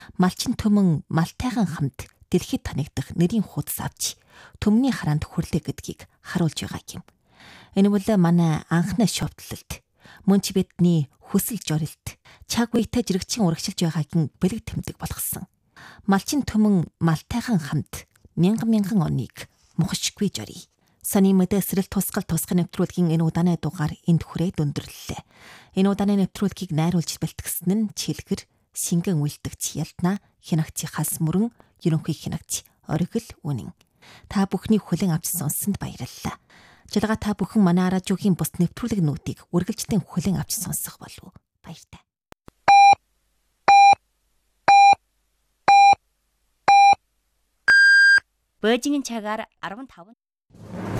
Малчин төмөн малтайхан хамт дэлхийд танигдах нэрийн хуудас авч төмний хараанд хүрлээ гэдгийг харуулж байгаа юм. Энэ бол манай анхны шовтлолт. Мөн ч бидний хүсэл зорилт чаг үетэй жирэгчийн урагшилж байгаагийн бэлэг тэмдэг болгосон. Малчин төмөн малтайхан хамт мянган оныг мухашгүй жорий. Саний мэдээсрэл тусгал нэвтрүүлгийн энэ удааны дугаар энд хүрээд өндөрлөлээ. Энэ удааны нэвтрүүлгийг найруулж бэлтгэсэн нь Чилгэр, Шингэн үйлдэгч Ялтна, хянагчийнхаас мөрөн ерөнхий хянагч Оргил Үнэн. Та бүхний хүлээн авч сонссонд баярлалаа. Жалгаа та бүхэн манай радиогийн бус нэвтрүүлгнүүдийг үргэлжлэн хүлээн авч сонсох болов. Баяртай. Бөөжингийн цагаар 15